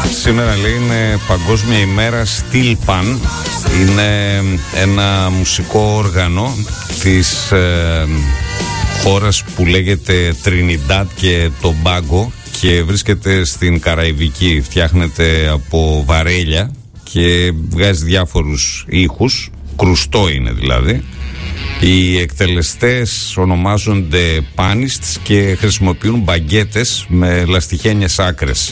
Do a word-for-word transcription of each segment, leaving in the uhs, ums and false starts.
Σήμερα λέει είναι Παγκόσμια ημέρα Steel Pan. Είναι ένα μουσικό όργανο της ε, χώρας που λέγεται Τρινιντάτ και Τομπάγκο και βρίσκεται στην Καραϊβική. Φτιάχνεται από βαρέλια και βγάζει διάφορους ήχους. Κρουστό είναι δηλαδή. Οι εκτελεστές ονομάζονται πάνιστς και χρησιμοποιούν μπαγκέτες με λαστιχένιες άκρες.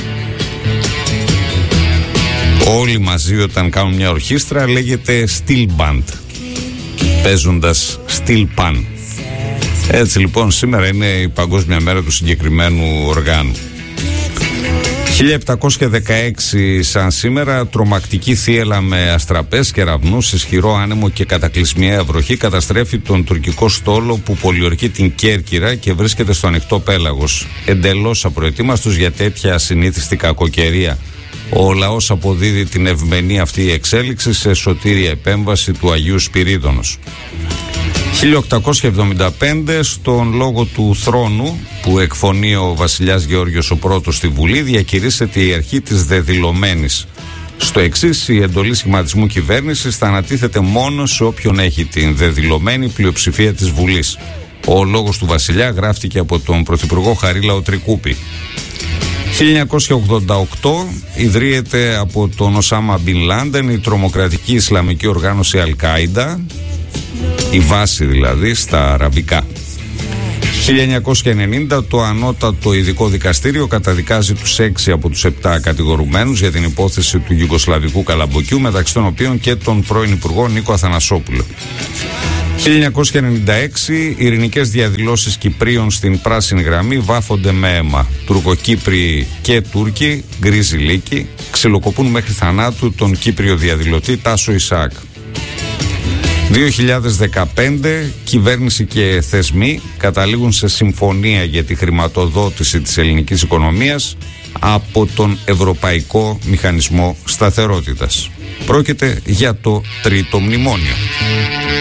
Όλοι μαζί όταν κάνουν μια ορχήστρα λέγεται steel band, παίζοντας steel pan. Έτσι λοιπόν σήμερα είναι η Παγκόσμια Μέρα του συγκεκριμένου οργάνου. χίλια επτακόσια δεκαέξι σαν σήμερα, τρομακτική θύελλα με αστραπές και κεραυνούς, ισχυρό άνεμο και κατακλυσμιαία βροχή καταστρέφει τον τουρκικό στόλο που πολιορκεί την Κέρκυρα και βρίσκεται στο ανοιχτό πέλαγος. Εντελώς απροετοίμαστος για τέτοια ασυνήθιστη κακοκαιρία, ο λαός αποδίδει την ευμενή αυτή εξέλιξη σε σωτήρια επέμβαση του Αγίου Σπυρίδωνος. χίλια οκτακόσια εβδομήντα πέντε, στον λόγο του θρόνου που εκφωνεί ο βασιλιάς Γεώργιος ο Πρώτος στη Βουλή, διακηρύσσεται η αρχή της δεδηλωμένης. Στο εξής, η εντολή σχηματισμού κυβέρνησης θα ανατίθεται μόνο σε όποιον έχει την δεδηλωμένη πλειοψηφία της Βουλής. Ο λόγος του βασιλιά γράφτηκε από τον Πρωθυπουργό Χαρίλαο Τρικούπη. χίλια εννιακόσια ογδόντα οκτώ, ιδρύεται από τον Οσάμα Μπιν Λάντεν η τρομοκρατική Ισλαμική οργάνωση Αλ-Κάιντα, η βάση δηλαδή στα αραβικά. χίλια εννιακόσια ενενήντα, το ανώτατο ειδικό δικαστήριο καταδικάζει τους έξι από τους επτά κατηγορουμένους για την υπόθεση του Ιουγκοσλαβικού καλαμποκιού, μεταξύ των οποίων και τον πρώην Υπουργό Νίκο Αθανασόπουλο. χίλια εννιακόσια ενενήντα έξι, ειρηνικές διαδηλώσεις Κυπρίων στην πράσινη γραμμή βάφονται με αίμα. Τουρκοκύπριοι και Τούρκοι, γκρίζοι λύκοι, ξυλοκοπούν μέχρι θανάτου τον Κύπριο διαδηλωτή Τάσο Ισαάκ. δύο χιλιάδες δεκαπέντε, κυβέρνηση και θεσμοί καταλήγουν σε συμφωνία για τη χρηματοδότηση της ελληνικής οικονομίας από τον Ευρωπαϊκό Μηχανισμό Σταθερότητας. Πρόκειται για το τρίτο μνημόνιο.